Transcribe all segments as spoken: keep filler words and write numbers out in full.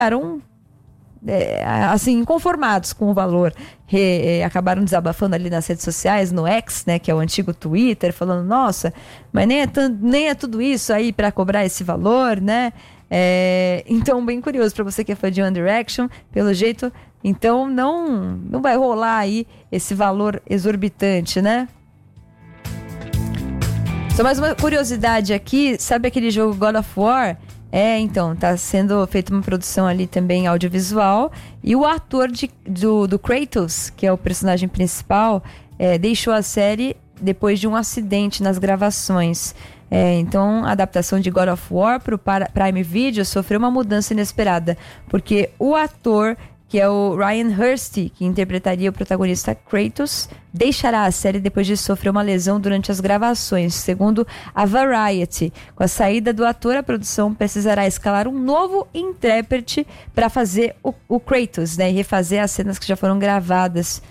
ficaram é, assim, inconformados com o valor. Re, é, acabaram desabafando ali nas redes sociais, no X, né, que é o antigo Twitter, falando, nossa, mas nem é, t- nem é tudo isso aí para cobrar esse valor, né? É, então, bem curioso para você que é fã de One Direction, pelo jeito, então não, não vai rolar aí esse valor exorbitante, né? Só mais uma curiosidade aqui, sabe aquele jogo God of War? É, então, tá sendo feita uma produção ali também audiovisual, e o ator de, do, do Kratos, que é o personagem principal, é, deixou a série depois de um acidente nas gravações. É, então, a adaptação de God of War para o Prime Video sofreu uma mudança inesperada, porque o ator, que é o Ryan Hurst, que interpretaria o protagonista Kratos, deixará a série depois de sofrer uma lesão durante as gravações. Segundo a Variety, com a saída do ator, a produção precisará escalar um novo intérprete para fazer o, o Kratos, né, e refazer as cenas que já foram gravadas.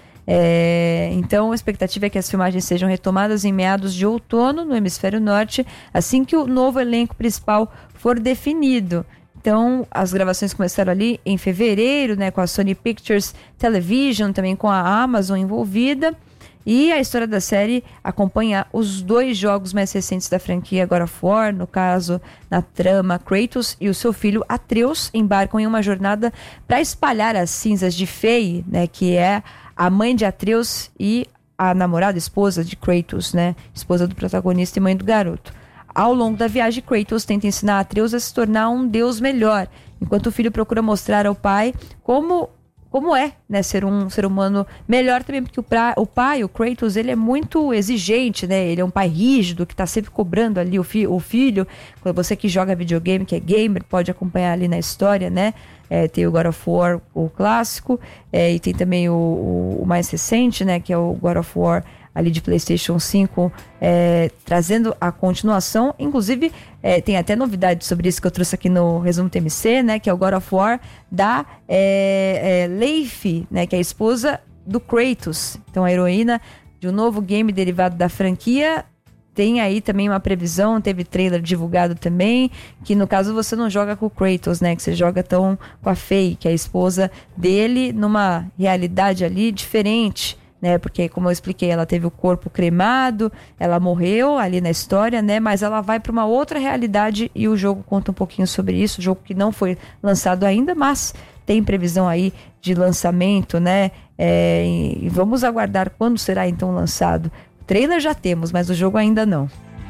É, então, a expectativa é que as filmagens sejam retomadas em meados de outono, no hemisfério norte, assim que o novo elenco principal for definido. Então, as gravações começaram ali em fevereiro, né, com a Sony Pictures Television, também com a Amazon envolvida. E a história da série acompanha os dois jogos mais recentes da franquia God of War. No caso, na trama, Kratos e o seu filho Atreus embarcam em uma jornada para espalhar as cinzas de Faye, né, que é a mãe de Atreus e a namorada, esposa de Kratos, né, esposa do protagonista e mãe do garoto. Ao longo da viagem, Kratos tenta ensinar Atreus a se tornar um deus melhor, enquanto o filho procura mostrar ao pai como, como é, né, ser um ser humano melhor também, porque o, pra, o pai, o Kratos, ele é muito exigente, né, ele é um pai rígido, que está sempre cobrando ali o, fi, o filho. Você que joga videogame, que é gamer, pode acompanhar ali na história, né, é, tem o God of War, o clássico, é, e tem também o, o, o mais recente, né, que é o God of War ali de PlayStation cinco, é, trazendo a continuação. Inclusive, é, tem até novidade sobre isso que eu trouxe aqui no resumo T M C, né, que é o God of War da é, é, Leif, né, que é a esposa do Kratos. Então, a heroína de um novo game derivado da franquia. Tem aí também uma previsão, teve trailer divulgado também, que no caso você não joga com o Kratos, né, que você joga tão com a Faye, que é a esposa dele, numa realidade ali diferente, né, porque como eu expliquei, ela teve o corpo cremado, ela morreu ali na história, né, mas ela vai para uma outra realidade e o jogo conta um pouquinho sobre isso, jogo que não foi lançado ainda, mas tem previsão aí de lançamento, né, é, e vamos aguardar quando será então lançado. O trailer já temos, mas o jogo ainda não.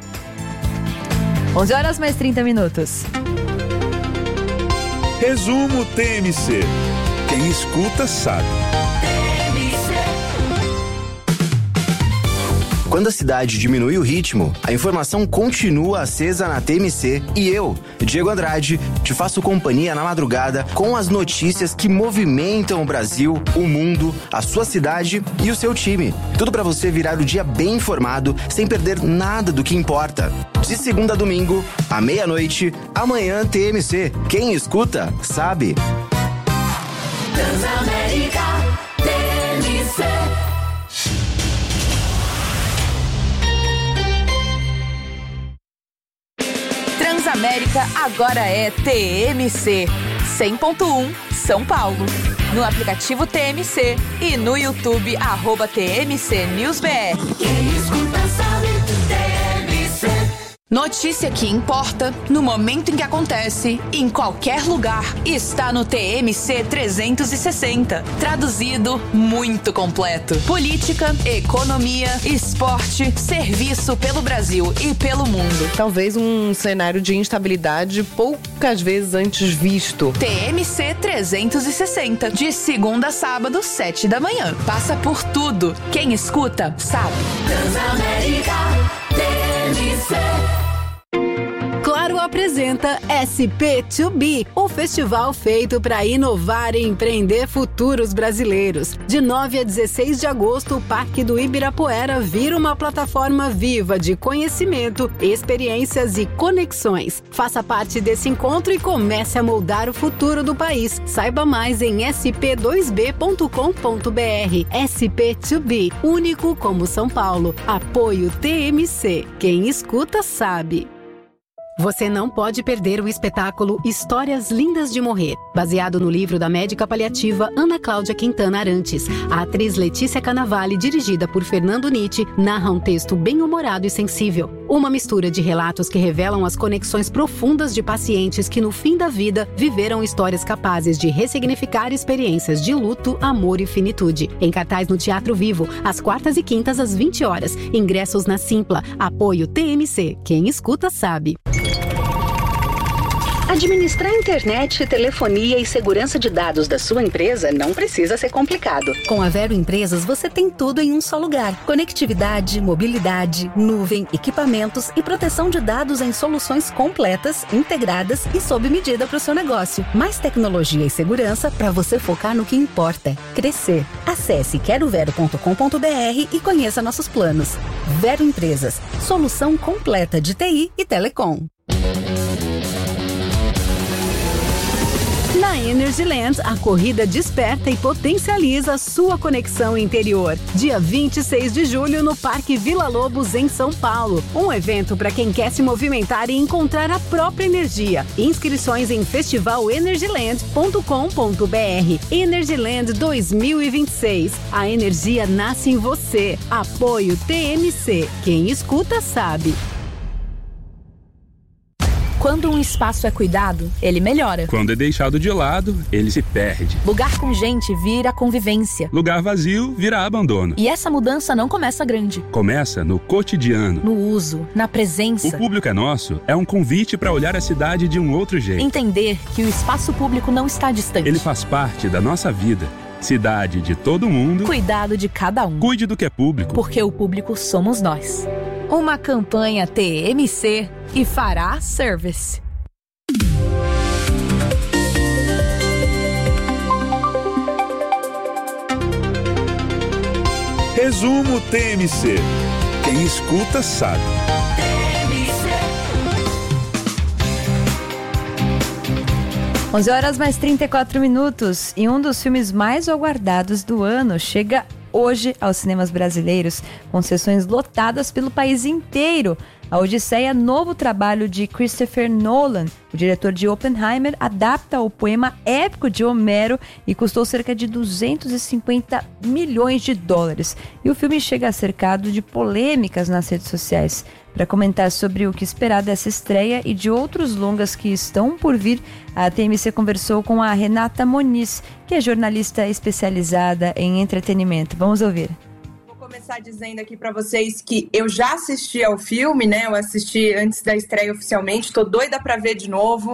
onze horas mais trinta minutos. Resumo T M C. Quem escuta sabe. Quando a cidade diminui o ritmo, a informação continua acesa na T M C e eu, Diego Andrade, te faço companhia na madrugada com as notícias que movimentam o Brasil, o mundo, a sua cidade e o seu time. Tudo para você virar o dia bem informado, sem perder nada do que importa. De segunda a domingo, à meia-noite, amanhã T M C. Quem escuta, sabe. Transamérica T M C. Transamérica agora é T M C cem ponto um São Paulo. No aplicativo T M C e no YouTube, arroba T M C News B R. Quem escuta sabe, T M C. Notícia que importa, no momento em que acontece, em qualquer lugar, está no T M C trezentos e sessenta. Traduzido, muito completo. Política, economia, esporte, serviço pelo Brasil e pelo mundo. Talvez um cenário de instabilidade poucas vezes antes visto. T M C trezentos e sessenta, de segunda a sábado, sete da manhã. Passa por tudo. Quem escuta, sabe. Transamérica T M C. Claro apresenta S P dois B, o festival feito para inovar e empreender futuros brasileiros. De nove a dezesseis de agosto, o Parque do Ibirapuera vira uma plataforma viva de conhecimento, experiências e conexões. Faça parte desse encontro e comece a moldar o futuro do país. Saiba mais em s p dois b ponto com ponto b r. S P dois B, único como São Paulo. Apoio T M C. Quem escuta sabe. Você não pode perder o espetáculo Histórias Lindas de Morrer, baseado no livro da médica paliativa Ana Cláudia Quintana Arantes. A atriz Letícia Cannavale, dirigida por Fernando Nitti, narra um texto bem-humorado e sensível. Uma mistura de relatos que revelam as conexões profundas de pacientes que, no fim da vida, viveram histórias capazes de ressignificar experiências de luto, amor e finitude. Em cartaz no Teatro Vivo, às quartas e quintas às vinte horas. Ingressos na Simpla. Apoio T M C. Quem escuta sabe. Administrar internet, telefonia e segurança de dados da sua empresa não precisa ser complicado. Com a Vero Empresas, você tem tudo em um só lugar. Conectividade, mobilidade, nuvem, equipamentos e proteção de dados em soluções completas, integradas e sob medida para o seu negócio. Mais tecnologia e segurança para você focar no que importa: crescer. Acesse quero vero ponto com ponto b r e conheça nossos planos. Vero Empresas, solução completa de T I e telecom. Na Energyland, a corrida desperta e potencializa sua conexão interior. Dia vinte e seis de julho, no Parque Vila Lobos, em São Paulo. Um evento para quem quer se movimentar e encontrar a própria energia. Inscrições em festival energyland ponto com ponto b r. Energyland dois mil e vinte e seis. A energia nasce em você. Apoio T M C. Quem escuta sabe. Quando um espaço é cuidado, ele melhora. Quando é deixado de lado, ele se perde. Lugar com gente vira convivência. Lugar vazio vira abandono. E essa mudança não começa grande. Começa no cotidiano. No uso, na presença. O Público é Nosso é um convite para olhar a cidade de um outro jeito. Entender que o espaço público não está distante. Ele faz parte da nossa vida. Cidade de todo mundo. Cuidado de cada um. Cuide do que é público. Porque o público somos nós. Uma campanha T M C e Fará Service. Resumo T M C. Quem escuta sabe. onze horas mais trinta e quatro minutos e um dos filmes mais aguardados do ano chega hoje aos cinemas brasileiros, com sessões lotadas pelo país inteiro. A Odisseia, novo trabalho de Christopher Nolan, o diretor de Oppenheimer, adapta o poema épico de Homero e custou cerca de duzentos e cinquenta milhões de dólares. E o filme chega cercado de polêmicas nas redes sociais. Para comentar sobre o que esperar dessa estreia e de outros longas que estão por vir, a T M C conversou com a Renata Moniz, que é jornalista especializada em entretenimento. Vamos ouvir. Começar dizendo aqui pra vocês que eu já assisti ao filme, né? Eu assisti antes da estreia oficialmente, tô doida pra ver de novo.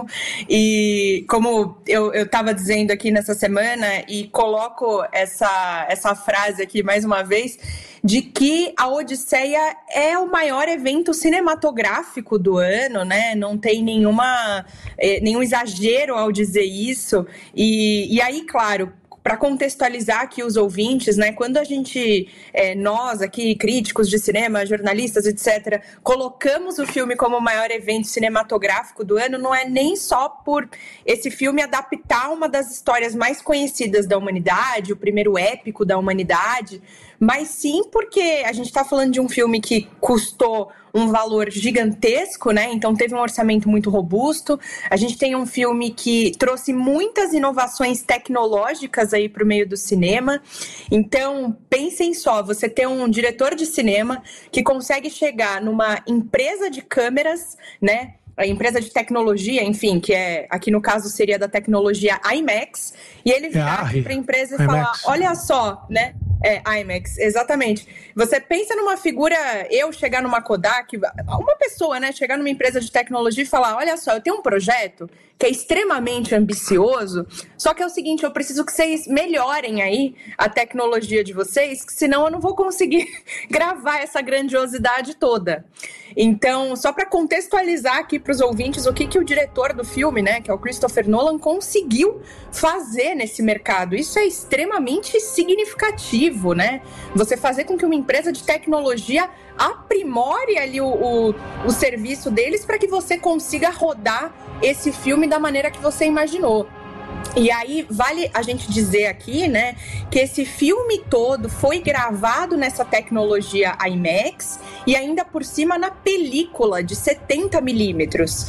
E como eu, eu tava dizendo aqui nessa semana, e coloco essa, essa frase aqui mais uma vez, de que a Odisseia é o maior evento cinematográfico do ano, né? Não tem nenhuma, eh, nenhum exagero ao dizer isso. E, e aí, claro, para contextualizar aqui os ouvintes, né, quando a gente, é, nós aqui, críticos de cinema, jornalistas, etcétera, colocamos o filme como o maior evento cinematográfico do ano, não é nem só por esse filme adaptar uma das histórias mais conhecidas da humanidade, o primeiro épico da humanidade, mas sim porque a gente está falando de um filme que custou um valor gigantesco, né? Então teve um orçamento muito robusto. A gente tem um filme que trouxe muitas inovações tecnológicas aí para o meio do cinema. Então pensem só, você tem um diretor de cinema que consegue chegar numa empresa de câmeras, né? A empresa de tecnologia, enfim, que é, aqui no caso seria da tecnologia IMAX, e ele virar é para a empresa e falar, olha só, né? É, IMAX, exatamente. Você pensa numa figura, eu chegar numa Kodak, uma pessoa, né, chegar numa empresa de tecnologia e falar, olha só, eu tenho um projeto que é extremamente ambicioso, só que é o seguinte, eu preciso que vocês melhorem aí a tecnologia de vocês, senão eu não vou conseguir gravar essa grandiosidade toda. Então, só para contextualizar aqui para os ouvintes o que, que o diretor do filme, né, que é o Christopher Nolan, conseguiu fazer nesse mercado. Isso é extremamente significativo, né? Você fazer com que uma empresa de tecnologia aprimore ali o, o, o serviço deles para que você consiga rodar esse filme da maneira que você imaginou. E aí, vale a gente dizer aqui, né, que esse filme todo foi gravado nessa tecnologia IMAX e ainda por cima na película de setenta milímetros.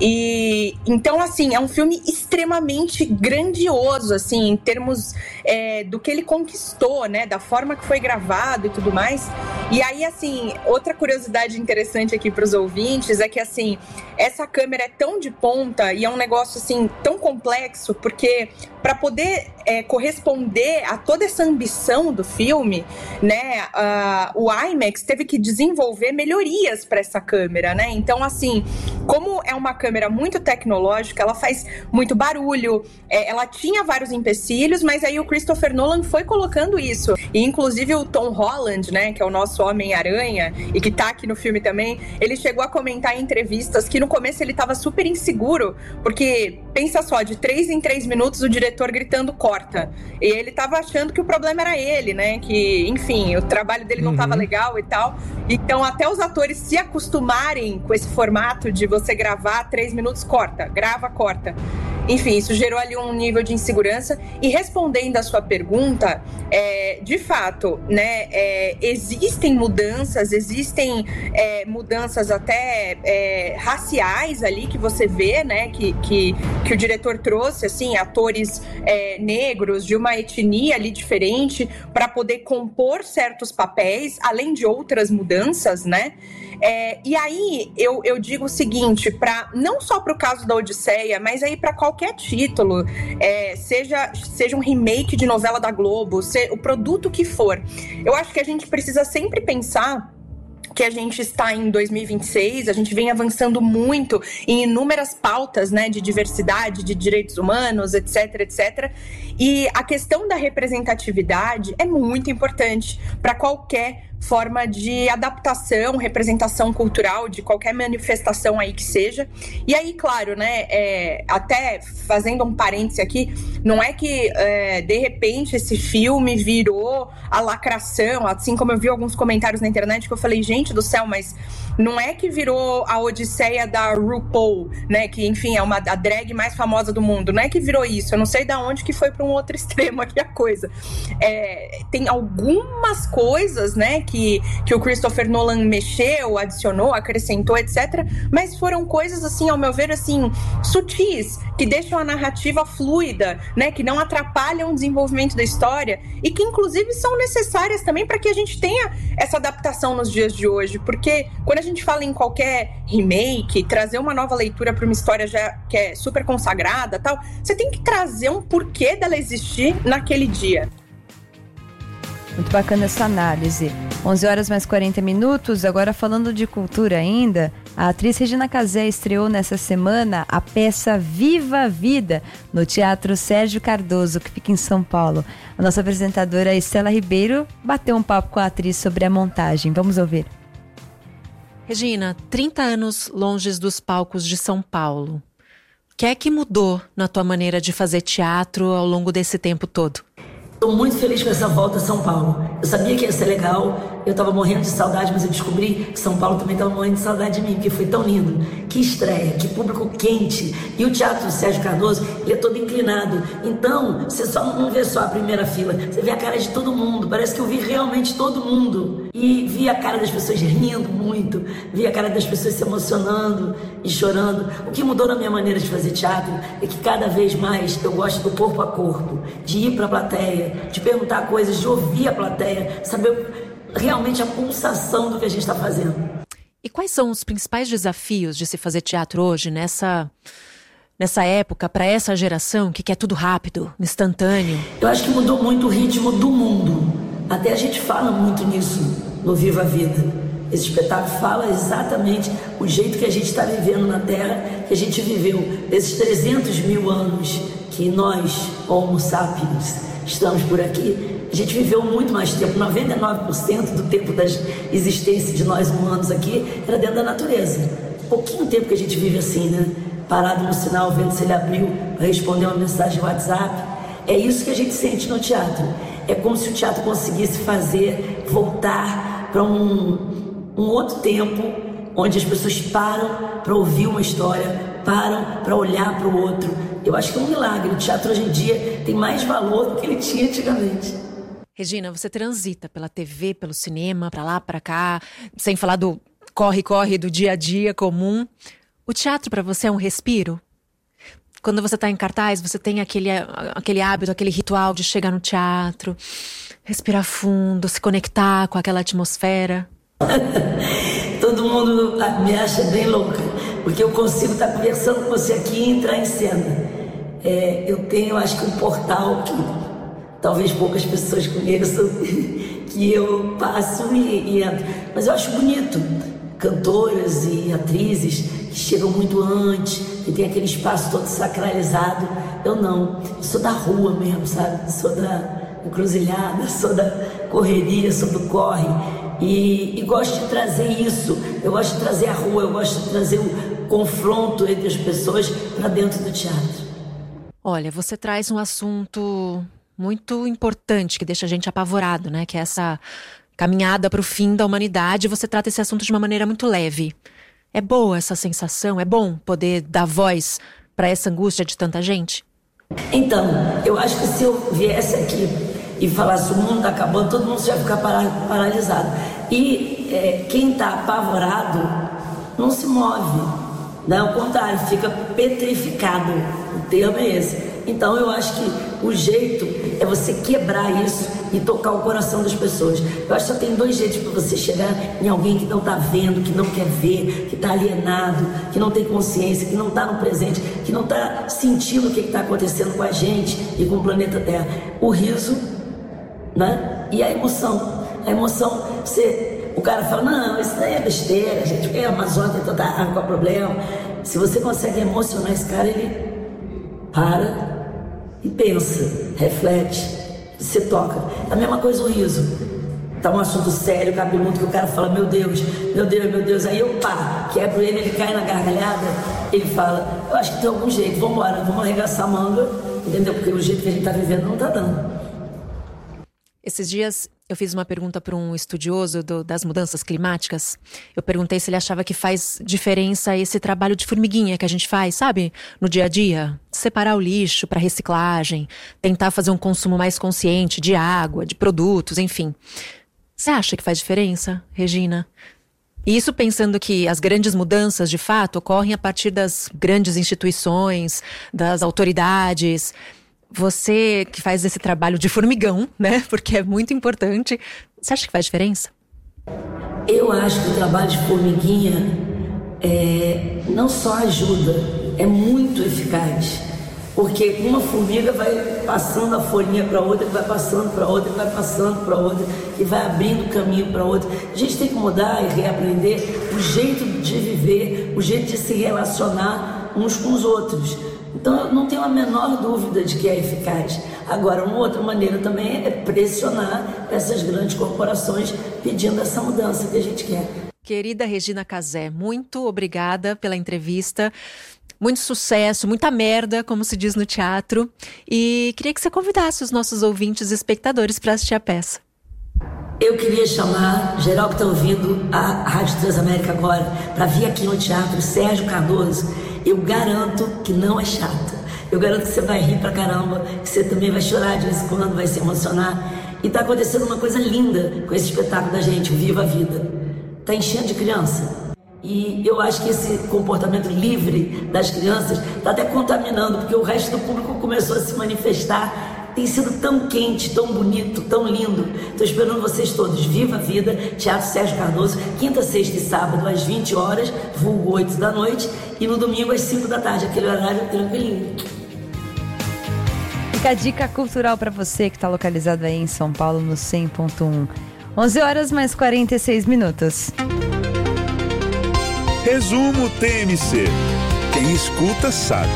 E então, assim, é um filme extremamente grandioso, assim, em termos é, do que ele conquistou, né, da forma que foi gravado e tudo mais. E aí, assim, outra curiosidade interessante aqui para os ouvintes é que, assim, essa câmera é tão de ponta e é um negócio, assim, tão complexo, porque para poder é, corresponder a toda essa ambição do filme, né, uh, o IMAX teve que desenvolver melhorias para essa câmera, né? Então, assim, como é uma câmera muito tecnológica, ela faz muito barulho, é, ela tinha vários empecilhos, mas aí o Christopher Nolan foi colocando isso. E, inclusive, o Tom Holland, né, que é o nosso Homem-Aranha e que tá aqui no filme também, ele chegou a comentar em entrevistas que no começo ele tava super inseguro, porque, pensa só, de três em três minutos o diretor gritando corta. E ele tava achando que o problema era ele, né? Que, enfim, o trabalho dele não tava legal e tal. Então, até os atores se acostumarem com esse formato de você gravar três minutos, corta, grava, corta. Enfim, isso gerou ali um nível de insegurança. E respondendo a sua pergunta, é, de fato, né, é, existem mudanças, existem é, mudanças até é, raciais ali que você vê, né, que, que, que o diretor trouxe, assim, atores é, negros de uma etnia ali diferente para poder compor certos papéis, além de outras mudanças, né? É, e aí eu, eu digo o seguinte, pra, não só para o caso da Odisseia, mas aí para qualquer título, é, seja, seja um remake de novela da Globo, se, o produto que for, eu acho que a gente precisa sempre pensar que a gente está em dois mil e vinte e seis, a gente vem avançando muito em inúmeras pautas, né, de diversidade, de direitos humanos, etc, etcétera. E a questão da representatividade é muito importante para qualquer forma de adaptação, representação cultural, de qualquer manifestação aí que seja. E aí, claro, né, é, até fazendo um parêntese aqui, não é que é, de repente esse filme virou a lacração, assim como eu vi alguns comentários na internet que eu falei, gente do céu, mas não é que virou a Odisseia da RuPaul, né, que enfim é uma, a drag mais famosa do mundo, não é que virou isso, eu não sei de onde que foi para um outro extremo aqui a coisa. É, tem algumas coisas, né, que, que o Christopher Nolan mexeu, adicionou, acrescentou, etcétera, mas foram coisas, assim, ao meu ver, assim, sutis, que deixam a narrativa fluida, né, que não atrapalham o desenvolvimento da história e que, inclusive, são necessárias também para que a gente tenha essa adaptação nos dias de hoje, porque quando a gente fala em qualquer remake, trazer uma nova leitura para uma história já que é super consagrada, tal, você tem que trazer um porquê dela existir naquele dia. Muito bacana essa análise. onze horas mais quarenta minutos, agora falando de cultura ainda, a atriz Regina Casé estreou nessa semana a peça Viva a Vida, no Teatro Sérgio Cardoso, que fica em São Paulo. A nossa apresentadora Estela Ribeiro bateu um papo com a atriz sobre a montagem. Vamos ouvir. Regina, trinta anos longe dos palcos de São Paulo. O que é que mudou na tua maneira de fazer teatro ao longo desse tempo todo? Estou muito feliz com essa volta a São Paulo. Eu sabia que ia ser legal, eu estava morrendo de saudade, mas eu descobri que São Paulo também estava morrendo de saudade de mim, porque foi tão lindo. Que estreia, que público quente. E o Teatro Sérgio Cardoso, ele é todo inclinado. Então, você só não vê só a primeira fila, você vê a cara de todo mundo. Parece que eu vi realmente todo mundo. E vi a cara das pessoas rindo muito, vi a cara das pessoas se emocionando e chorando. O que mudou na minha maneira de fazer teatro é que cada vez mais eu gosto do corpo a corpo, de ir para a plateia, de perguntar coisas, de ouvir a plateia, saber realmente a pulsação do que a gente está fazendo. E quais são os principais desafios de se fazer teatro hoje, nessa, nessa época, para essa geração que quer tudo rápido, instantâneo? Eu acho que mudou muito o ritmo do mundo. Até a gente fala muito nisso no Viva a Vida. Esse espetáculo fala exatamente o jeito que a gente está vivendo na Terra, que a gente viveu esses trezentos mil anos que nós, Homo sapiens, estamos por aqui. A gente viveu muito mais tempo, noventa e nove por cento do tempo da existência de nós humanos aqui era dentro da natureza. Pouquinho tempo que a gente vive assim, né? Parado no sinal, vendo se ele abriu para responder uma mensagem no WhatsApp. É isso que a gente sente no teatro. É como se o teatro conseguisse fazer, voltar para um, um outro tempo, onde as pessoas param para ouvir uma história, param para olhar para o outro. Eu acho que é um milagre. O teatro hoje em dia tem mais valor do que ele tinha antigamente. Regina, você transita pela T V, pelo cinema, pra lá, pra cá, sem falar do corre-corre do dia a dia comum. O teatro pra você é um respiro? Quando você tá em cartaz, você tem aquele, aquele hábito, aquele ritual de chegar no teatro, respirar fundo, se conectar com aquela atmosfera? Todo mundo me acha bem louca, porque eu consigo estar conversando com você aqui e entrar em cena. É, eu tenho, acho que um portal que talvez poucas pessoas conheçam, que eu passo e, e entro. Mas eu acho bonito. Cantoras e atrizes que chegam muito antes, que tem aquele espaço todo sacralizado. Eu não. Eu sou da rua mesmo, sabe? Sou da encruzilhada, sou da correria, sou do corre. E, e gosto de trazer isso. Eu gosto de trazer a rua, eu gosto de trazer o confronto entre as pessoas para dentro do teatro. Olha, você traz um assunto muito importante que deixa a gente apavorado, né? Que é essa caminhada para o fim da humanidade. Você trata esse assunto de uma maneira muito leve. É boa essa sensação? É bom poder dar voz para essa angústia de tanta gente? Então, eu acho que se eu viesse aqui e falasse o mundo está acabando, todo mundo já ia ficar paralisado. E é, quem está apavorado não se move, né? Ao contrário, fica petrificado. O termo é esse. Então eu acho que o jeito é você quebrar isso e tocar o coração das pessoas. Eu acho que só tem dois jeitos para você chegar em alguém que não está vendo, que não quer ver, que está alienado, que não tem consciência, que não está no presente, que não está sentindo o que está acontecendo com a gente e com o planeta Terra. O riso, né? E a emoção. A emoção, você, o cara fala, não, isso daí é besteira, gente, é a Amazônia tem tanta água, qual é o problema? Se você consegue emocionar esse cara, ele para e pensa, reflete, se toca. A mesma coisa o riso. Tá um assunto sério, cabeludo, que o cara fala, meu Deus, meu Deus, meu Deus. Aí eu pá, quebro ele, ele cai na gargalhada, ele fala, eu acho que tem algum jeito, vamos embora, vamos arregaçar a manga, entendeu? Porque o jeito que a gente tá vivendo não tá dando. Esses dias eu fiz uma pergunta para um estudioso do, das mudanças climáticas. Eu perguntei se ele achava que faz diferença esse trabalho de formiguinha que a gente faz, sabe? No dia a dia. Separar o lixo para reciclagem, tentar fazer um consumo mais consciente de água, de produtos, enfim. Você acha que faz diferença, Regina? E isso pensando que as grandes mudanças, de fato, ocorrem a partir das grandes instituições, das autoridades. Você que faz esse trabalho de formigão, né? Porque é muito importante. Você acha que faz diferença? Eu acho que o trabalho de formiguinha é, não só ajuda, é muito eficaz. Porque uma formiga vai passando a folhinha para outra, vai passando para outra, vai passando para outra, e vai abrindo caminho para outra. A gente tem que mudar e reaprender o jeito de viver, o jeito de se relacionar uns com os outros. Então eu não tenho a menor dúvida de que é eficaz. Agora, uma outra maneira também é pressionar essas grandes corporações pedindo essa mudança que a gente quer. Querida Regina Casé, muito obrigada pela entrevista. Muito sucesso, muita merda, como se diz no teatro. E queria que você convidasse os nossos ouvintes e espectadores para assistir a peça. Eu queria chamar geral que está ouvindo a Rádio Transamérica agora para vir aqui no teatro, Sérgio Cardoso. Eu garanto que não é chato. Eu garanto que você vai rir pra caramba, que você também vai chorar de vez em quando, vai se emocionar. E tá acontecendo uma coisa linda com esse espetáculo da gente, o Viva a Vida. Tá enchendo de criança. E eu acho que esse comportamento livre das crianças tá até contaminando, porque o resto do público começou a se manifestar. Tem sido tão quente, tão bonito, tão lindo. Estou esperando vocês todos. Viva a Vida, Teatro Sérgio Cardoso, quinta, sexta e sábado às vinte horas, vulgo oito da noite, e no domingo às cinco da tarde, aquele horário tranquilinho. Fica a dica cultural para você que está localizado aí em São Paulo no cem ponto um. onze horas mais quarenta e seis minutos. Resumo T M C. Quem escuta sabe.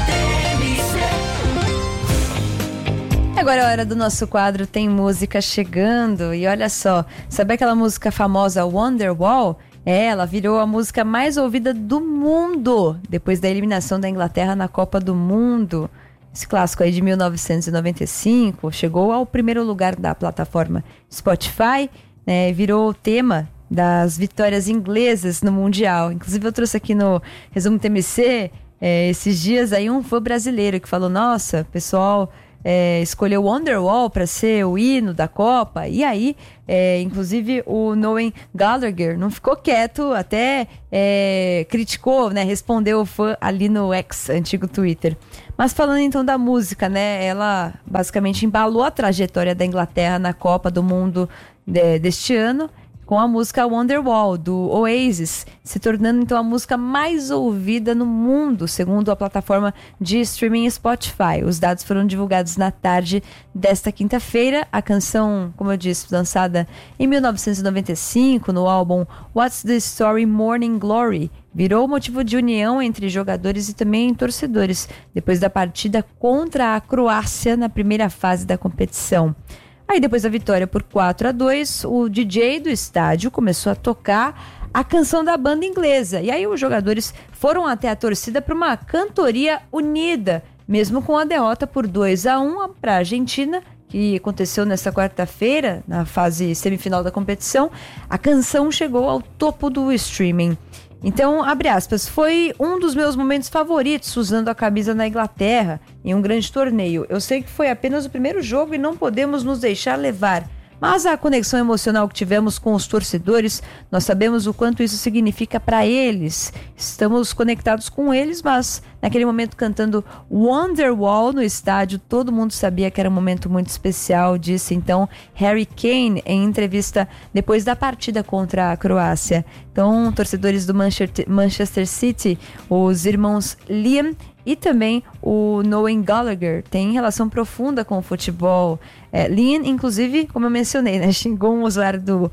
Agora é a hora do nosso quadro Tem Música Chegando. E olha só, sabe aquela música famosa Wonderwall? É, ela virou a música mais ouvida do mundo depois da eliminação da Inglaterra na Copa do Mundo. Esse clássico aí de mil novecentos e noventa e cinco chegou ao primeiro lugar da plataforma Spotify, né, virou o tema das vitórias inglesas no Mundial. Inclusive eu trouxe aqui no Resumo T M C é, esses dias aí um fã brasileiro que falou, nossa, pessoal... É, escolheu Wonderwall para ser o hino da Copa, e aí é, inclusive o Noel Gallagher não ficou quieto, até é, criticou, né, respondeu o fã ali no X, antigo Twitter. Mas falando então da música, né, ela basicamente embalou a trajetória da Inglaterra na Copa do Mundo de, deste ano, com a música Wonderwall, do Oasis, se tornando então a música mais ouvida no mundo, segundo a plataforma de streaming Spotify. Os dados foram divulgados na tarde desta quinta-feira. A canção, como eu disse, lançada em mil novecentos e noventa e cinco no álbum What's the Story Morning Glory, virou motivo de união entre jogadores e também torcedores, depois da partida contra a Croácia na primeira fase da competição. Aí depois da vitória por quatro a dois, o D J do estádio começou a tocar a canção da banda inglesa. E aí os jogadores foram até a torcida para uma cantoria unida, mesmo com a derrota por dois a um para a Argentina, que aconteceu nesta quarta-feira, na fase semifinal da competição. A canção chegou ao topo do streaming. Então, abre aspas, foi um dos meus momentos favoritos usando a camisa na Inglaterra em um grande torneio. Eu sei que foi apenas o primeiro jogo e não podemos nos deixar levar. Mas a conexão emocional que tivemos com os torcedores, nós sabemos o quanto isso significa para eles. Estamos conectados com eles, mas naquele momento cantando Wonderwall no estádio, todo mundo sabia que era um momento muito especial, disse então Harry Kane em entrevista depois da partida contra a Croácia. Então, torcedores do Manchester City, os irmãos Liam e também o Noel Gallagher têm relação profunda com o futebol. É, Liam, inclusive, como eu mencionei, né, xingou um usuário do,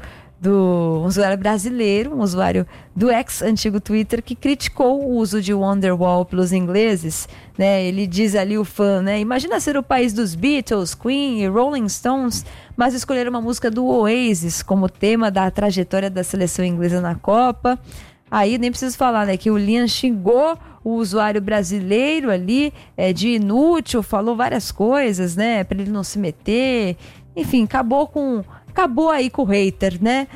do um usuário brasileiro, um usuário do ex antigo Twitter, que criticou o uso de Wonderwall pelos ingleses, né? Ele diz ali, o fã, né? Imagina ser o país dos Beatles, Queen e Rolling Stones, mas escolher uma música do Oasis como tema da trajetória da seleção inglesa na Copa. Aí nem preciso falar, né, que o Liam xingou o usuário brasileiro ali é, de inútil, falou várias coisas, né, para ele não se meter. Enfim, acabou com, acabou aí com o hater, né?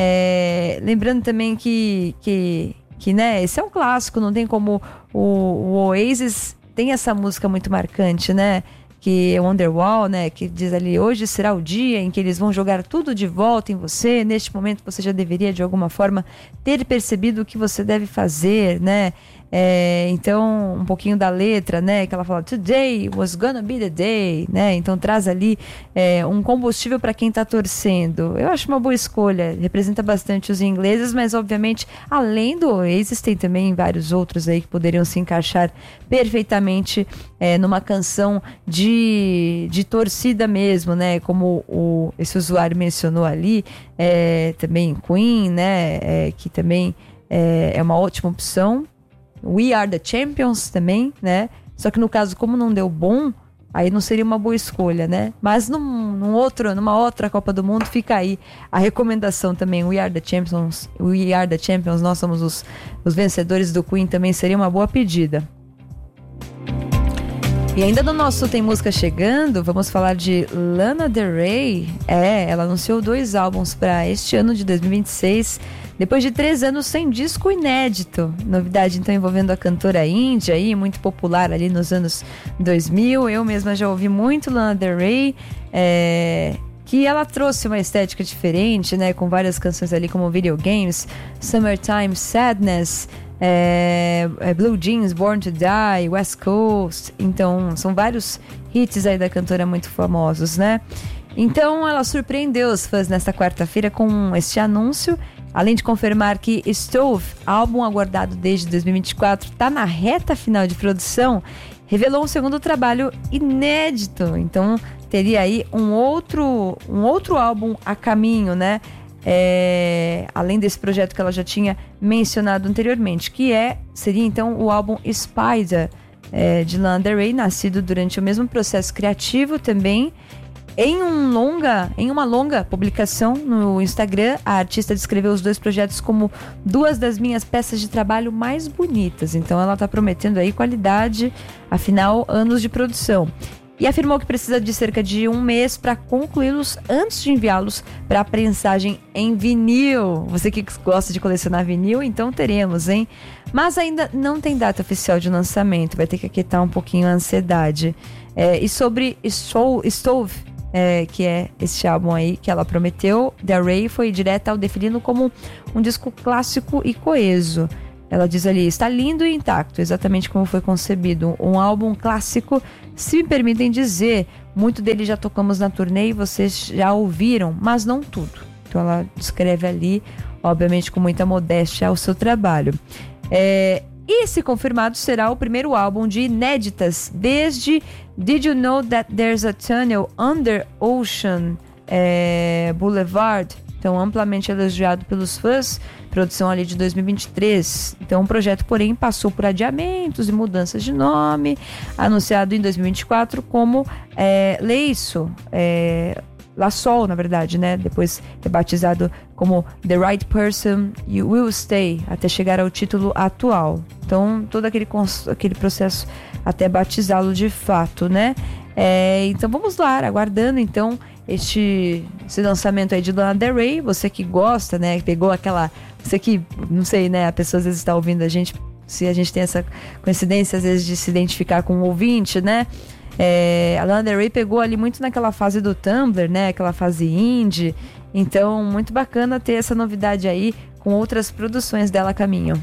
É, lembrando também que, que, que, né, esse é um clássico, não tem como o, o Oasis tem essa música muito marcante, né? Que é Wonderwall, né, que diz ali, hoje será o dia em que eles vão jogar tudo de volta em você, neste momento você já deveria de alguma forma ter percebido o que você deve fazer, né, é, então um pouquinho da letra, né, que ela fala, today was gonna be the day, né, então traz ali é, um combustível para quem tá torcendo. Eu acho uma boa escolha, representa bastante os ingleses, mas obviamente além do Oasis tem também vários outros aí que poderiam se encaixar perfeitamente é, numa canção de, de torcida mesmo, né? Como o, esse usuário mencionou ali, é, também Queen, né? É, que também é, é uma ótima opção. We Are The Champions também, né? Só que no caso, como não deu bom, aí não seria uma boa escolha, né? Mas num, num outro, numa outra Copa do Mundo fica aí a recomendação também. We Are The Champions, We Are The Champions, nós somos os, os vencedores do Queen, também seria uma boa pedida. E ainda no nosso Tem Música Chegando, vamos falar de Lana Del Rey. É, ela anunciou dois álbuns para este ano de dois mil e vinte e seis, depois de três anos sem disco inédito. Novidade então envolvendo a cantora índia, aí, muito popular ali nos anos dois mil. Eu mesma já ouvi muito Lana Del Rey, é, que ela trouxe uma estética diferente, né, com várias canções ali como Video Games, Summertime Sadness, É, é Blue Jeans, Born to Die, West Coast. Então são vários hits aí da cantora muito famosos, né? Então ela surpreendeu os fãs nesta quarta-feira com este anúncio, além de confirmar que Stove, álbum aguardado desde dois mil e vinte e quatro, está na reta final de produção. Revelou um segundo trabalho inédito, então teria aí um outro, um outro álbum a caminho, né? É, além desse projeto que ela já tinha mencionado anteriormente, que é, seria então o álbum Spider, é, de Lana Del Rey, nascido durante o mesmo processo criativo também. Em, um longa, em uma longa publicação no Instagram, a artista descreveu os dois projetos como duas das minhas peças de trabalho mais bonitas. Então ela está prometendo aí qualidade, afinal, anos de produção. e afirmou que precisa de cerca de um mês para concluí-los antes de enviá-los para a prensagem em vinil. Você que gosta de colecionar vinil, então teremos, hein? Mas ainda não tem data oficial de lançamento, vai ter que aquietar um pouquinho a ansiedade. É, e sobre Stove, Stove é, que é esse álbum aí que ela prometeu, Del Rey foi direta ao definindo como um disco clássico e coeso. Ela diz ali, está lindo e intacto, exatamente como foi concebido. Um álbum clássico, se me permitem dizer, muito dele já tocamos na turnê e vocês já ouviram, mas não tudo. Então ela descreve ali, obviamente com muita modéstia, o seu trabalho. É, e se confirmado, será o primeiro álbum de inéditas desde Did You Know That There's a Tunnel Under Ocean é, Boulevard? Então, amplamente elogiado pelos fãs, produção ali de dois mil e vinte e três. Então, o projeto, porém, passou por adiamentos e mudanças de nome, anunciado em dois mil e vinte e quatro como é, Leiço, é, La Sol, na verdade, né? Depois rebatizado como The Right Person You Will Stay, até chegar ao título atual. Então, todo aquele, aquele processo até batizá-lo de fato, né? É, então, vamos lá, aguardando, então, Este, esse lançamento aí de Lana Del Rey. Você que gosta, né, pegou aquela, você que, não sei, né, a pessoa às vezes está ouvindo a gente, se a gente tem essa coincidência às vezes de se identificar com um ouvinte, né, é, a Lana Del Rey pegou ali muito naquela fase do Tumblr, né, aquela fase indie. Então, muito bacana ter essa novidade aí com outras produções dela a caminho.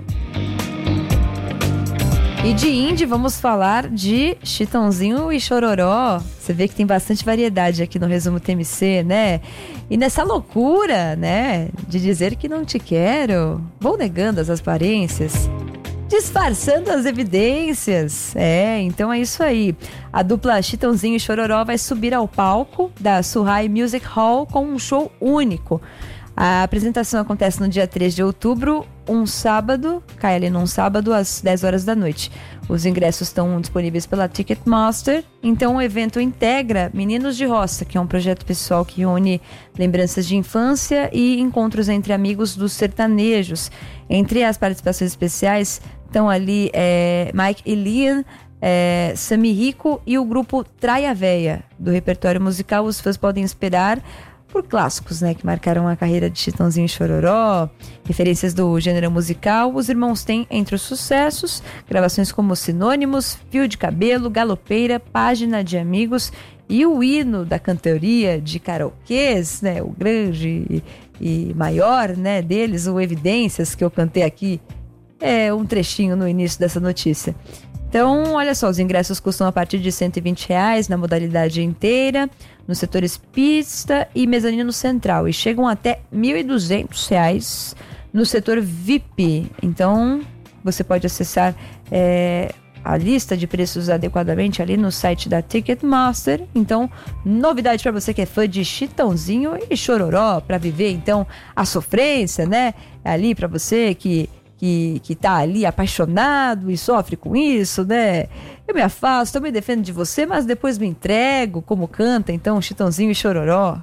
E de indie, vamos falar de Chitãozinho e Chororó. Você vê que tem bastante variedade aqui no Resumo T M C, né? E nessa loucura, né, de dizer que não te quero, vou negando as aparências, disfarçando as evidências. É, então é isso aí. A dupla Chitãozinho e Chororó vai subir ao palco da Surrai Music Hall com um show único. A apresentação acontece no dia três de outubro, um sábado, cai ali num sábado às dez horas da noite. Os ingressos estão disponíveis pela Ticketmaster. Então o evento integra Meninos de Roça, que é um projeto pessoal que une lembranças de infância e encontros entre amigos dos sertanejos. Entre as participações especiais estão ali é, Mike e Liam, é, Sami Rico e o grupo Traia Véia. Do repertório musical, os fãs podem esperar por clássicos, né, que marcaram a carreira de Chitãozinho e Chororó, referências do gênero musical. Os irmãos têm entre os sucessos gravações como Sinônimos, Fio de Cabelo, Galopeira, Página de Amigos e o hino da cantoria de karaokês, né, o grande e, e maior, né, deles, o Evidências, que eu cantei aqui, é um trechinho no início dessa notícia. Então, olha só, os ingressos custam a partir de cento e vinte reais na modalidade inteira, nos setores pista e mezanino central, e chegam até mil e duzentos reais no setor V I P. Então, você pode acessar é, a lista de preços adequadamente ali no site da Ticketmaster. Então, novidade para você que é fã de Chitãozinho e Chororó, para viver, então, a sofrência, né? Ali para você que... Que, que tá ali apaixonado e sofre com isso, né? Eu me afasto, eu me defendo de você, mas depois me entrego, como canta, então, Chitãozinho e Chororó.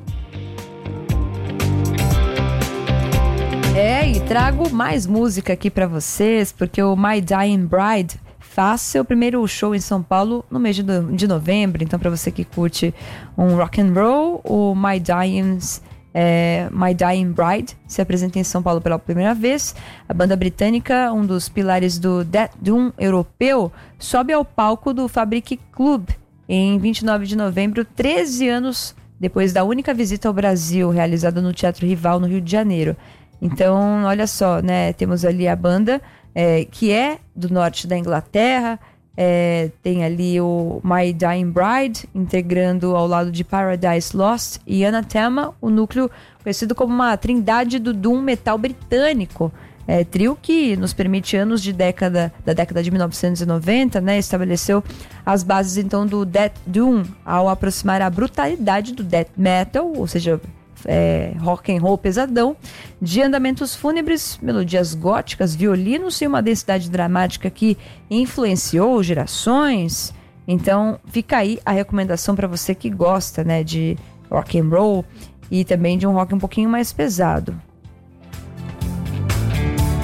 É, e trago mais música aqui pra vocês, porque o My Dying Bride faz seu primeiro show em São Paulo no mês de, de novembro. Então, pra você que curte um rock and roll, o My Dying É, My Dying Bride se apresenta em São Paulo pela primeira vez. A banda britânica, um dos pilares do Death Doom europeu, sobe ao palco do Fabric Club em vinte e nove de novembro, treze anos depois da única visita ao Brasil, realizada no Teatro Rival, no Rio de Janeiro. Então, olha só, né? Temos ali a banda é, que é do norte da Inglaterra. É, tem ali o My Dying Bride, integrando ao lado de Paradise Lost e Anathema, o núcleo conhecido como uma trindade do Doom metal britânico. É, trio que nos permite anos de década, da década de mil novecentos e noventa, né, estabeleceu as bases então do Death Doom, ao aproximar a brutalidade do Death Metal, ou seja, É, rock and roll pesadão, de andamentos fúnebres, melodias góticas, violinos e uma densidade dramática que influenciou gerações. Então fica aí a recomendação para você que gosta, né, de rock and roll e também de um rock um pouquinho mais pesado.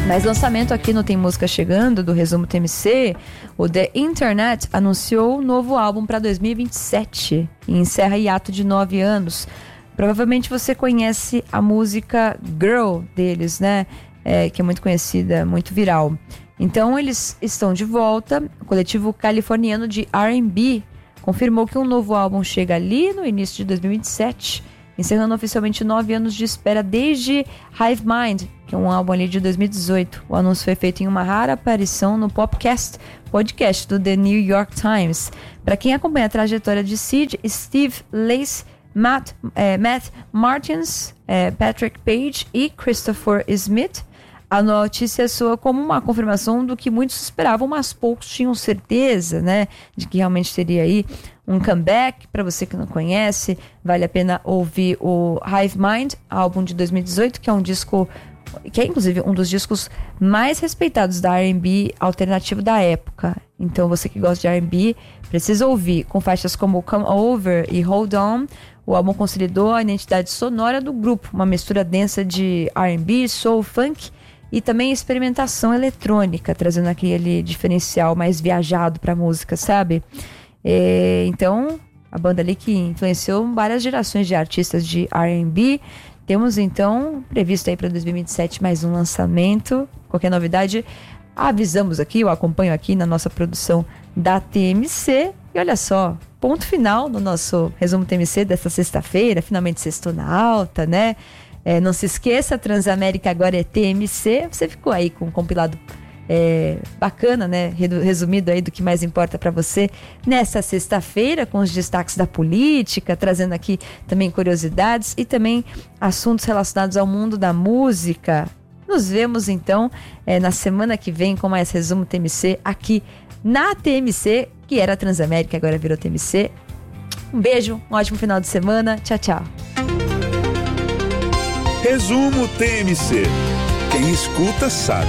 Mais lançamento aqui no Tem Música Chegando, do Resumo T M C, o The Internet anunciou um novo álbum para dois mil e vinte e sete e encerra hiato de nove anos. Provavelmente você conhece a música Girl deles, né? É, que é muito conhecida, muito viral. Então eles estão de volta. O coletivo californiano de R and B confirmou que um novo álbum chega ali no início de dois mil e vinte e sete, encerrando oficialmente nove anos de espera desde Hive Mind, que é um álbum ali de dois mil e dezoito. O anúncio foi feito em uma rara aparição no Popcast, podcast do The New York Times. Para quem acompanha a trajetória de Sid, Steve Lace, Matt, é, Matt Martins, é, Patrick Page e Christopher Smith, a notícia soa como uma confirmação do que muitos esperavam, mas poucos tinham certeza, né, de que realmente teria aí um comeback. Para você que não conhece, vale a pena ouvir o Hive Mind, álbum de dois mil e dezoito, que é um disco, que é inclusive um dos discos mais respeitados da R and B alternativo da época. Então você que gosta de R and B precisa ouvir, com faixas como Come Over e Hold On. O álbum consolidou a identidade sonora do grupo, uma mistura densa de R and B, soul, funk e também experimentação eletrônica, trazendo aquele diferencial mais viajado para a música, sabe? É, então, a banda ali que influenciou várias gerações de artistas de R and B. Temos então previsto aí para dois mil e vinte e sete mais um lançamento. Qualquer novidade, avisamos aqui, eu acompanho aqui na nossa produção da T M C. E olha só, ponto final no nosso Resumo T M C desta sexta-feira, finalmente sextou na alta, né? É, não se esqueça, Transamérica agora é T M C. Você ficou aí com um compilado é, bacana, né? Resumido aí do que mais importa para você nessa sexta-feira, com os destaques da política, trazendo aqui também curiosidades e também assuntos relacionados ao mundo da música. Nos vemos então é, na semana que vem com mais Resumo T M C aqui na T M C, que era Transamérica, agora virou T M C. Um beijo, um ótimo final de semana. Tchau, tchau. Resumo T M C. Quem escuta sabe.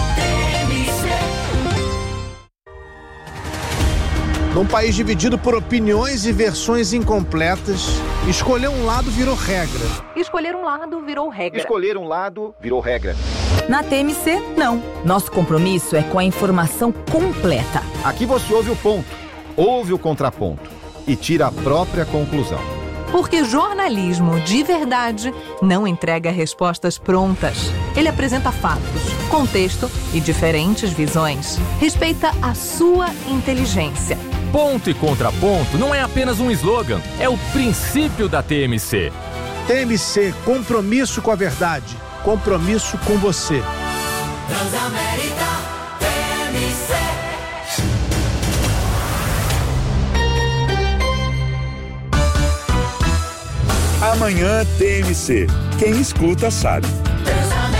Num país dividido por opiniões e versões incompletas, escolher um lado virou regra. Escolher um lado virou regra. Escolher um lado virou regra. Na T M C, não. Nosso compromisso é com a informação completa. Aqui você ouve o ponto, ouve o contraponto e tira a própria conclusão. Porque jornalismo de verdade não entrega respostas prontas. Ele apresenta fatos, contexto e diferentes visões. Respeita a sua inteligência. Ponto e contraponto não é apenas um slogan, é o princípio da T M C. T M C, compromisso com a verdade, compromisso com você. Transamérica T M C. Amanhã T M C. Quem escuta sabe.